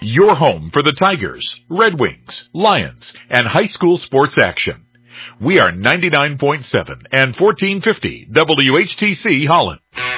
your home for the Tigers, Red Wings, Lions, and high school sports action. We are 99.7 and 1450 WHTC Holland.